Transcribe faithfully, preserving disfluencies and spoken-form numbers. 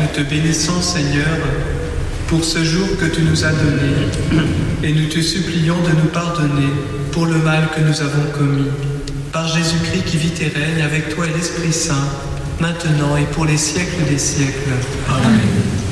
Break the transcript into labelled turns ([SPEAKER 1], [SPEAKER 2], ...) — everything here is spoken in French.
[SPEAKER 1] te bénissons, Seigneur, pour ce jour que tu nous as donné, et nous te supplions de nous pardonner pour le mal que nous avons commis. Par Jésus-Christ qui vit et règne avec toi et l'Esprit Saint, maintenant et pour les siècles des siècles. Amen.